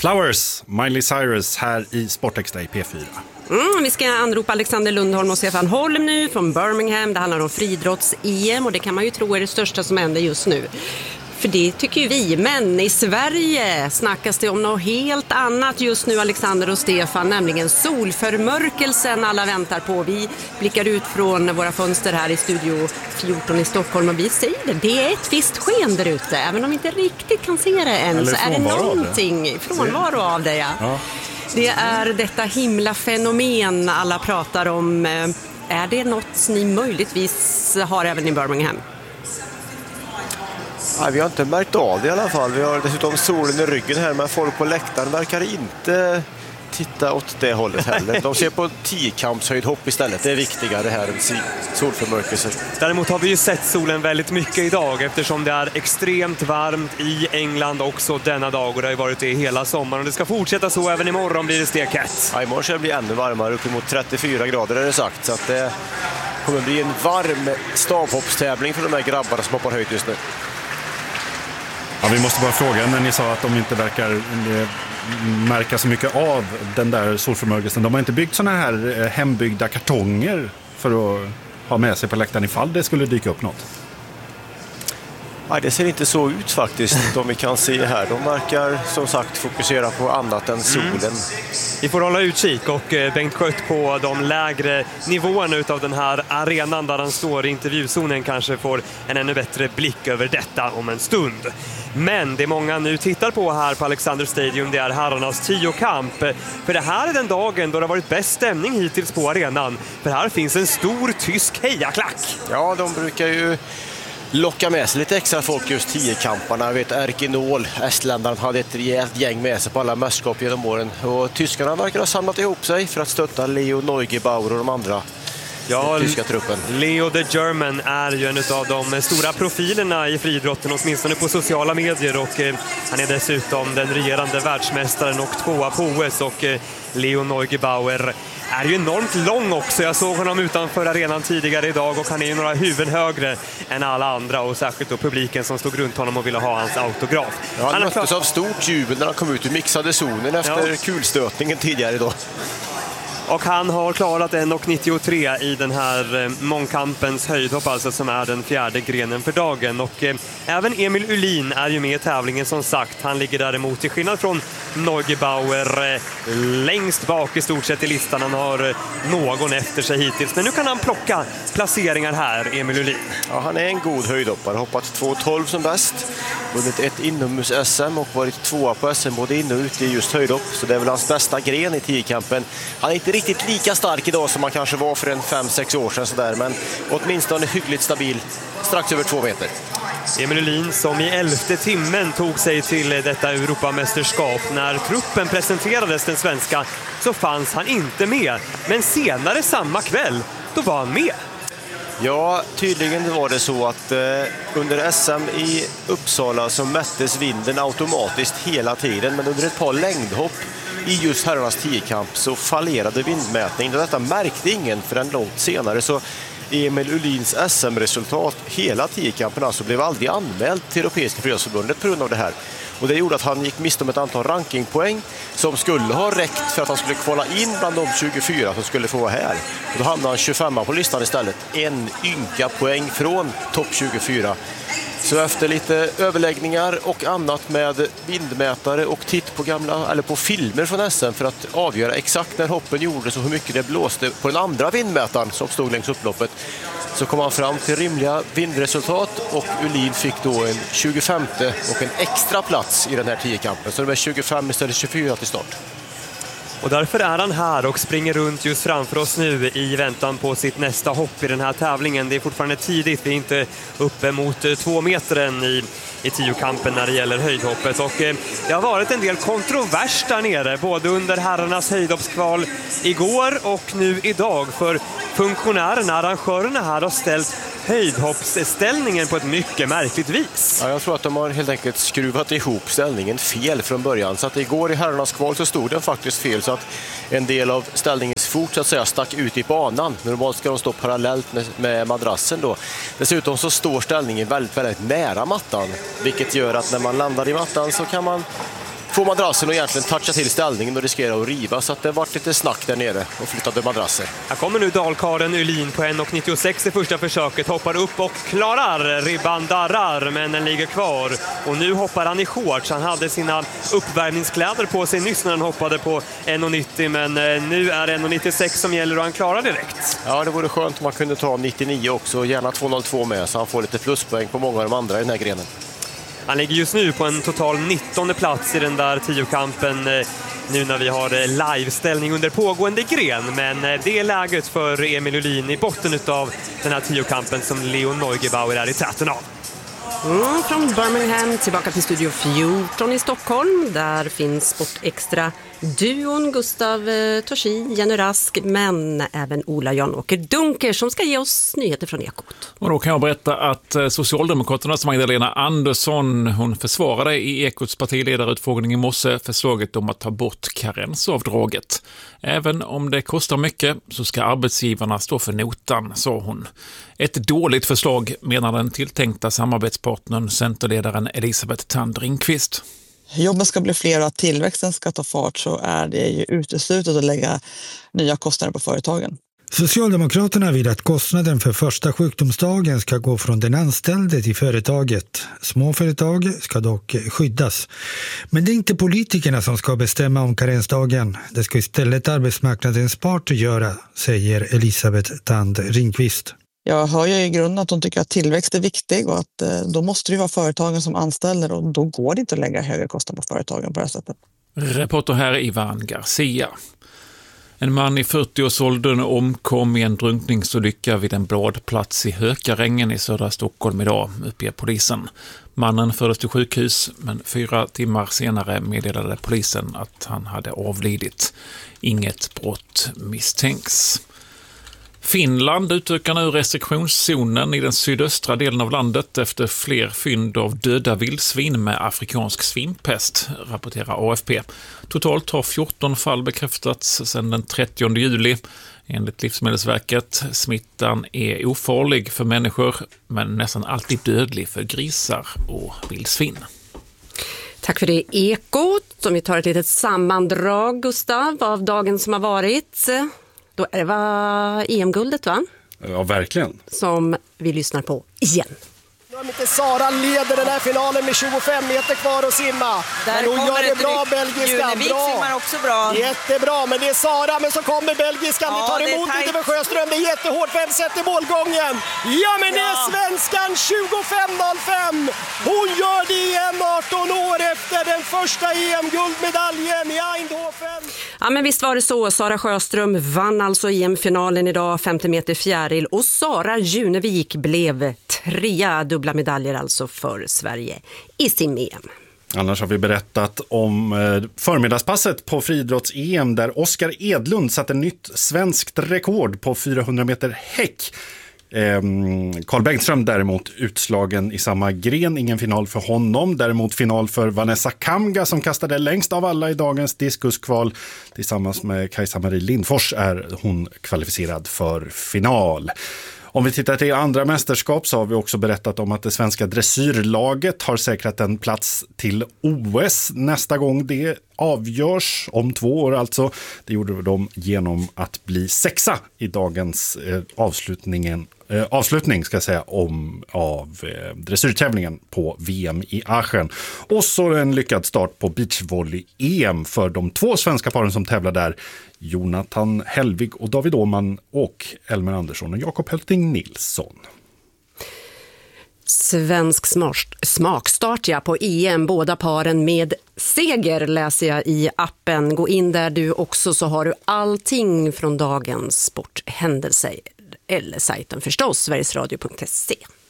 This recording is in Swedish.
Flowers, Miley Cyrus här i Sportextra i P4. Vi ska anropa Alexander Lundholm och Stefan Holm nu från Birmingham. Det handlar om friidrotts-EM och det kan man ju tro är det största som händer just nu. För det tycker ju vi, men i Sverige snackas det om något helt annat just nu, Alexander och Stefan, nämligen solförmörkelsen alla väntar på. Vi blickar ut från våra fönster här i Studio 14 i Stockholm och vi säger det är ett visst sken där ute, även om vi inte riktigt kan se det än. Så är det någonting frånvaro av det, ja. Det är detta himla fenomen alla pratar om. Är det något ni möjligtvis har även i Birmingham? Nej, vi har inte märkt av det i alla fall. Vi har dessutom solen i ryggen här, men folk på läktaren verkar inte titta åt det hållet heller. De ser på 10-kampshöjdhopp istället. Det är viktigare här än solförmörkelse. Däremot har vi ju sett solen väldigt mycket idag eftersom det är extremt varmt i England också denna dag och det har ju varit det hela sommaren. Och det ska fortsätta så även imorgon blir det steket. Ja, imorgon ska det bli ännu varmare, uppemot 34 grader är det sagt. Så att det kommer bli en varm stavhoppstävling för de här grabbarna som hoppar höjt just nu. Ja, vi måste bara fråga när ni sa att de inte verkar märka så mycket av den där solförmörkelsen. De har inte byggt såna här hembyggda kartonger för att ha med sig på läktaren ifall det skulle dyka upp något. Nej, det ser inte så ut faktiskt, de vi kan se här. De verkar som sagt fokusera på annat än solen. Vi får hålla utkik och Bengt Skött på de lägre nivåerna utav den här arenan där han står i intervjuzonen kanske får en ännu bättre blick över detta om en stund. Men det många nu tittar på här på Alexander Stadium, det är herrarnas 10-kamp. För det här är den dagen då det har varit bäst stämning hittills på arenan. För här finns en stor tysk hejaklack. Ja, de brukar ju locka med sig lite extra folk just 10-kamparna. Jag vet, Erkinol, estländaren, hade ett rejält gäng med sig på alla mästerskap genom åren. Och tyskarna verkar ha samlat ihop sig för att stötta Leo Neugebauer och de andra. Ja, tyska truppen. Leo the German är ju en av de stora profilerna i friidrotten, åtminstone på sociala medier, och han är dessutom den regerande världsmästaren och 2:a på OS. Och Leo Neugebauer är ju enormt lång också. Jag såg honom utanför arenan tidigare idag och han är ju några huvuden högre än alla andra, och särskilt då publiken som stod runt honom och ville ha hans autograf. Ja, han möttes av stort jubel när han kom ut ur mixade zonen efter kulstötningen tidigare idag. Och han har klarat 1,93 i den här mångkampens höjdhopp, alltså som är den fjärde grenen för dagen. Och även Emil Uhlin är ju med i tävlingen som sagt. Han ligger däremot till skillnad från Neugebauer längst bak i stort sett i listan. Han har någon efter sig hittills. Men nu kan han plocka placeringar här, Emil Uhlin. Ja, han är en god höjdhoppare. Hoppat 2,12 som bäst. Vunnit ett inomhus-SM och varit 2:a på SM både inne och ute i just höjdhopp. Så det är väl hans bästa gren i 10-kampen. Han är inte riktigt lika stark idag som han kanske var för 5-6 år sedan sådär, men åtminstone hyggligt stabil, strax över 2 meter. Emil Uhlin som i 11:e timmen tog sig till detta Europamästerskap. När truppen presenterades, den svenska, så fanns han inte med. Men senare samma kväll, då var han med. Ja, tydligen var det så att under SM i Uppsala så mättes vinden automatiskt hela tiden, men under ett par längdhopp i just herrarnas 10-kamp så fallerade vindmätningen. Detta märkte ingen förrän långt senare, så Emil Uhlins SM-resultat hela 10-kampen alltså blev aldrig anmält till Europeiska friidrottsförbundet på grund av det här. Och det gjorde att han gick miste om ett antal rankingpoäng som skulle ha räckt för att han skulle kvala in bland de 24 som skulle få vara här. Och då hamnade han 25 på listan istället. En ynka poäng från topp 24. Så efter lite överläggningar och annat med vindmätare och titt på på filmer från SM för att avgöra exakt när hoppen gjordes och hur mycket det blåste på den andra vindmätaren som stod längs upploppet, så kom han fram till rimliga vindresultat och Uhlin fick då en 25:e och en extra plats i den här 10-kampen. Så det är 25 istället 24 till start. Och därför är han här och springer runt just framför oss nu i väntan på sitt nästa hopp i den här tävlingen. Det är fortfarande tidigt, vi är inte uppe mot 2 meter än i 10-kampen när det gäller höjdhoppet. Och det har varit en del kontrovers där nere, både under herrarnas höjdhoppskval igår och nu idag. För funktionärerna, arrangörerna här har ställt höjdhoppsställningen på ett mycket märkligt vis. Ja, jag tror att de har helt enkelt skruvat ihop ställningen fel från början. Så att igår i herrarnas kval så stod den faktiskt fel, så att en del av ställningens fot så att säga stack ut i banan. Normalt ska de stå parallellt med madrassen då. Dessutom så står ställningen väldigt, väldigt nära mattan, vilket gör att när man landar i mattan så kan man få madrassen och egentligen toucha till ställningen och riskera att riva. Så att det varit lite snack där nere och flyttade madrasser. Här kommer nu dalkaren Ylin på 1,96 i första försöket. Hoppar upp och klarar. Ribban darrar, men den ligger kvar. Och nu hoppar han i shorts. Han hade sina uppvärmningskläder på sig nyss när han hoppade på 1,90. Men nu är det 1,96 som gäller och han klarar direkt. Ja, det vore skönt om man kunde ta 99 också. Gärna 2,02 med så han får lite pluspoäng på många av de andra i den här grenen. Han ligger just nu på en total 19:e plats i den där 10-kampen nu när vi har liveställning under pågående gren. Men det är läget för Emil Ylin i botten av den här 10-kampen som Leon Neugebauer är i täten av. Från Birmingham tillbaka till Studio 14 i Stockholm. Där finns Sportextra-duon Gustav Torsi, Jenny Rask, men även Ola Jan-Åker Dunker som ska ge oss nyheter från Ekot. Och då kan jag berätta att Socialdemokraternas Magdalena Andersson, hon försvarade i Ekots partiledarutfrågning i morse förslaget om att ta bort karensavdraget. Även om det kostar mycket så ska arbetsgivarna stå för notan, sa hon. Ett dåligt förslag, menar den tilltänkta samarbetspartnern centerledaren Elisabeth Thand Ringqvist. Jobben ska bli fler och att tillväxten ska ta fart, så är det ju uteslutet att lägga nya kostnader på företagen. Socialdemokraterna vill att kostnaden för första sjukdomsdagen ska gå från den anställde till företaget. Småföretag ska dock skyddas. Men det är inte politikerna som ska bestämma om karensdagen. Det ska istället arbetsmarknadens parter göra, säger Elisabeth Thand Ringqvist. Jag hör ju i grunden att de tycker att tillväxt är viktig och att då måste det vara företagen som anställer och då går det inte att lägga högre kostnader på företagen på det här sättet. Reporter här Ivan Garcia. En man i 40-årsåldern omkom i en drunkningsolycka vid en badplats i Hökarängen i södra Stockholm idag, uppger polisen. Mannen fördes till sjukhus, men 4 timmar senare meddelade polisen att han hade avlidit. Inget brott misstänks. Finland utökar nu restriktionszonen i den sydöstra delen av landet efter fler fynd av döda vildsvin med afrikansk svinpest, rapporterar AFP. Totalt har 14 fall bekräftats sedan den 30 juli. Enligt Livsmedelsverket, smittan är ofarlig för människor men nästan alltid dödlig för grisar och vildsvin. Tack för det, Ekot. Som vi tar ett litet sammandrag, Gustav, av dagen som har varit. Då är det EM-guldet, va? Ja, verkligen. Som vi lyssnar på igen. Nu har inte Sara leder den här finalen med 25 meter kvar att simma. Där men hon gör det bra, belgiskan. Junevik simmar också bra. Jättebra, men det är Sara, men så kommer belgiskan. Vi tar emot lite för Sjöström, det är jättehårt. Vem sätter målgången? Ja, men det är svenskan 25.05. Hon gör det igen 18 år efter den första EM-guldmedaljen i Eindhoven. Ja, men visst var det så. Sara Sjöström vann alltså EM-finalen idag, 50 meter fjäril. Och Sara Junevik blev 3 dubbla medaljer alltså för Sverige i sim-EM. Annars har vi berättat om förmiddagspasset på friidrotts-EM där Oskar Edlund satte nytt svenskt rekord på 400 meter häck. Carl Bengtström däremot utslagen i samma gren, ingen final för honom. Däremot final för Vanessa Kamga som kastade längst av alla i dagens diskuskval. Tillsammans med Kajsa-Marie Lindfors är hon kvalificerad för final. Om vi tittar till andra mästerskap så har vi också berättat om att det svenska dressyrlaget har säkrat en plats till OS nästa gång det avgörs, om 2 år alltså. Det gjorde de genom att bli 6:a i dagens avslutning ska jag säga, av dressyrtävlingen på VM i Aachen. Och så en lyckad start på beachvolley-EM för de 2 svenska paren som tävlar där. Jonathan Hellvig och David Åhman och Elmer Andersson och Jakob Helting Nilsson. Svensk smakstart på EM, båda paren med seger läser jag i appen. Gå in där du också så har du allting från dagens sporthändelser eller sajten förstås, sverigesradio.se.